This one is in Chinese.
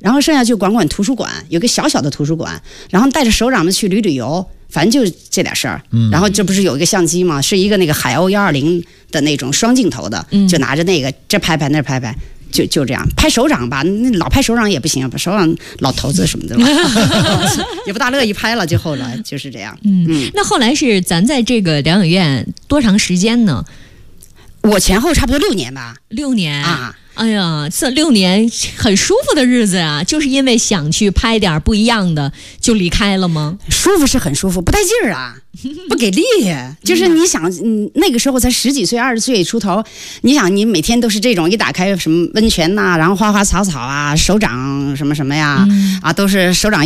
然后剩下就管图书馆，有个小小的图书馆，然后带着首长们去旅游，反正就这点事儿。然后这不是有一个相机吗？是一个那个海鸥120的那种双镜头的，就拿着那个这拍拍那拍拍。就这样拍首长吧，那老拍首长也不行，首长老头子什么的吧，也不大乐意拍了，就后来就是这样。 那后来是咱在这个疗养院多长时间呢？ 我前后差不多6年吧。 6年啊。 哎呀，这6年很舒服的日子啊，就是因为想去拍点不一样的就离开了吗？ 舒服是很舒服，不带劲儿啊，不给力。就是你想，那个时候才10几岁、20岁出头，你想你每天都是这种，一打开什么温泉呐、然后花花草草啊，首长什么什么呀，都是首长。